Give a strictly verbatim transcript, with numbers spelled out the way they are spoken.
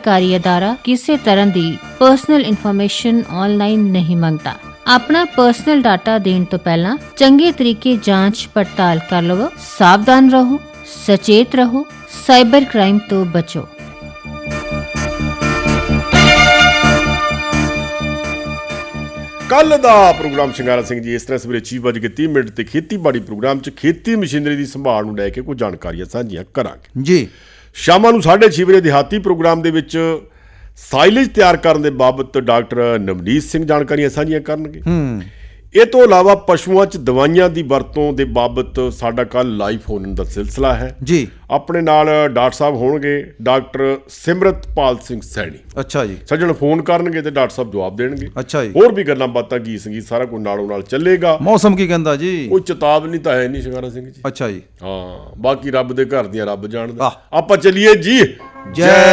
ਸਰਕਾਰੀ ਅਦਾਰਾ ਕਿਸੇ ਤਰ੍ਹਾਂ ਦੀ ਪਰਸਨਲ ਇਨਫੋਰਮੇਸ਼ਨ ਆਨਲਾਈਨ ਨਹੀਂ ਮੰਗਦਾ। ਆਪਣਾ ਪਰਸਨਲ ਡਾਟਾ ਦੇਣ ਤੋਂ ਪਹਿਲਾਂ ਚੰਗੇ ਤਰੀਕੇ ਜਾਂਚ ਪੜਤਾਲ ਕਰ ਲਵੋ। ਸਾਵਧਾਨ ਰਹੋ, ਸਚੇਤ ਰਹੋ, ਸਾਈਬਰ ਕ੍ਰਾਈਮ ਤੋਂ ਬਚੋ। ਕੱਲ੍ਹ ਦਾ ਪ੍ਰੋਗਰਾਮ ਸ਼ਿੰਗਾਰਾ ਸਿੰਘ ਜੀ ਇਸ ਤਰ੍ਹਾਂ ਸਵੇਰੇ ਛੇ ਵੱਜ ਕੇ ਤੀਹ ਮਿੰਟ ਤੇ ਖੇਤੀਬਾੜੀ ਪ੍ਰੋਗਰਾਮ 'ਚ ਖੇਤੀ ਮਸ਼ੀਨਰੀ ਦੀ ਸੰਭਾਲ ਨੂੰ ਲੈ ਕੇ ਕੁਝ ਜਾਣਕਾਰੀਆਂ ਸਾਂਝੀਆਂ ਕਰਾਂਗੇ ਜੀ। ਸ਼ਾਮਾਂ ਨੂੰ ਸਾਢੇ ਛੇ ਵਜੇ ਦਿਹਾਤੀ ਪ੍ਰੋਗਰਾਮ ਦੇ ਵਿੱਚ ਸਾਈਲੇਜ ਤਿਆਰ ਕਰਨ ਦੇ ਬਾਬਤ ਡਾਕਟਰ ਨਵਨੀਤ ਸਿੰਘ ਜਾਣਕਾਰੀਆਂ ਸਾਂਝੀਆਂ ਕਰਨਗੇ। ਇਹ ਤੋਂ ਇਲਾਵਾ ਪਸ਼ੂਆਂ 'ਚ ਦਵਾਈਆਂ ਦੀ ਵਰਤੋਂ ਦੇ ਬਾਬਤ ਸਾਡਾ ਕੱਲ੍ਹ ਲਾਈਵ ਫੋਨ ਦਾ ਸਿਲਸਿਲਾ ਹੈ ਜੀ। ਆਪਣੇ ਨਾਲ ਡਾਕਟਰ ਸਾਹਿਬ ਹੋਣਗੇ ਡਾਕਟਰ ਸਿਮਰਤਪਾਲ ਸਿੰਘ ਸੈਣੀ। ਅੱਛਾ ਜੀ। ਸੱਜਣ ਫੋਨ ਕਰਨਗੇ ਤੇ ਡਾਕਟਰ ਸਾਹਿਬ ਜਵਾਬ ਦੇਣਗੇ। ਅੱਛਾ ਜੀ। ਹੋਰ ਵੀ ਗੱਲਾਂ ਬਾਤਾਂ ਗੀਤ ਸੰਗੀਤ ਸਾਰਾ ਕੁਝ ਨਾਲੋਂ ਨਾਲ ਚੱਲੇਗਾ। ਮੌਸਮ ਕੀ ਕਹਿੰਦਾ ਜੀ? ਕੋਈ ਚੇਤਾਵਨੀ ਤਾਂ ਹੈ ਨਹੀਂ ਸ਼ਿੰਗਾਰਾ ਸਿੰਘ ਜੀ। ਅੱਛਾ ਜੀ। ਹਾਂ, ਬਾਕੀ ਰੱਬ ਦੇ ਘਰ ਦੀਆਂ ਰੱਬ ਜਾਣਦਾ। ਆਪਾਂ ਚੱਲੀਏ ਜੀ। ਜੈ